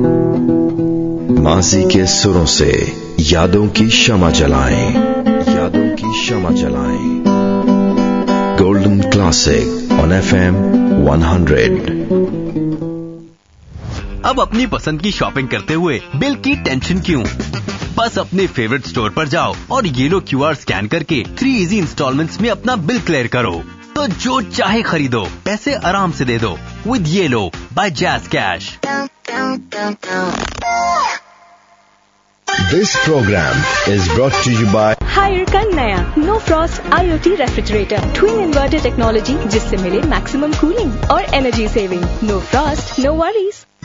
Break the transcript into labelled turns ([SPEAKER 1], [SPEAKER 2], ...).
[SPEAKER 1] माजी के सुरों से यादों की शमा जलाएं, यादों की शमा जलाएं। Golden classic on FM 100।
[SPEAKER 2] अब अपनी पसंद की शॉपिंग करते हुए बिल की टेंशन क्यों? बस अपने फेवरेट स्टोर पर जाओ और ये लो QR स्कैन करके 3 इजी इंस्टॉलमेंट्स में अपना बिल क्लियर करो। तो जो चाहे खरीदो, पैसे आराम से दे दो विद ये लो bye jazz cash.
[SPEAKER 1] This program is brought to you by
[SPEAKER 3] higher का नया no Frost IoT refrigerator, twin inverter technology, जिससे मिले मैक्सिमम कूलिंग और energy saving. No Frost, no worries.